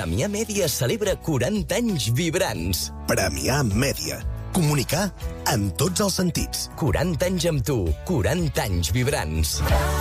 Premià Mèdia celebra 40 anys vibrants. Premià Mèdia. Comunicar en tots els sentits. 40 anys amb tu, 40 anys vibrants.